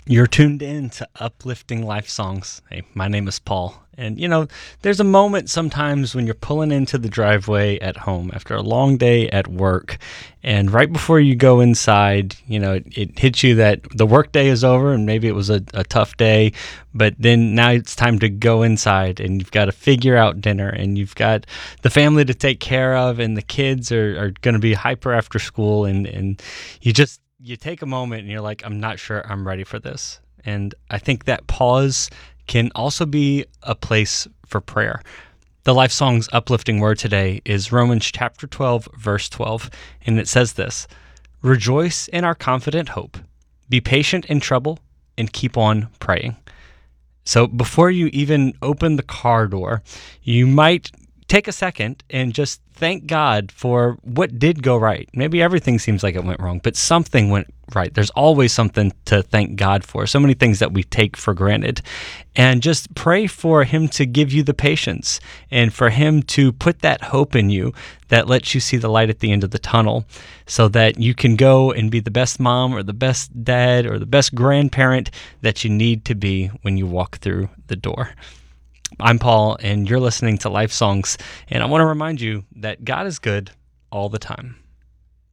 You're tuned in to Uplifting Life Songs. Hey, my name is Paul. And there's a moment sometimes when you're pulling into the driveway at home after a long day at work. And right before you go inside, it hits you that the work day is over and maybe it was a tough day. But then now it's time to go inside and you've got to figure out dinner and you've got the family to take care of and the kids are going to be hyper after school. And you take a moment and you're like, I'm not sure I'm ready for this. And I think that pause can also be a place for prayer. The Life Song's uplifting word today is Romans chapter 12, verse 12. And it says this: rejoice in our confident hope, be patient in trouble, and keep on praying. So before you even open the car door, you might take a second and just thank God for what did go right. Maybe everything seems like it went wrong, but something went right. There's always something to thank God for. So many things that we take for granted. And just pray for Him to give you the patience and for Him to put that hope in you that lets you see the light at the end of the tunnel so that you can go and be the best mom or the best dad or the best grandparent that you need to be when you walk through the door. I'm Paul, and you're listening to Life Songs, and I want to remind you that God is good all the time.